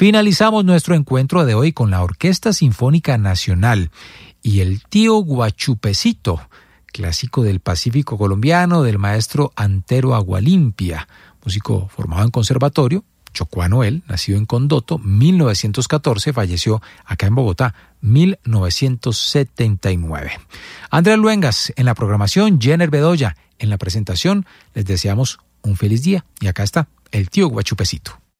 Finalizamos nuestro encuentro de hoy con la Orquesta Sinfónica Nacional y el Tío Guachupecito, clásico del Pacífico colombiano del maestro Antero Agualimpia, músico formado en conservatorio, chocuano él, nacido en Condoto, 1914, falleció acá en Bogotá, 1979. Andrés Luengas en la programación, Jenner Bedoya en la presentación. Les deseamos un feliz día y acá está el Tío Guachupecito.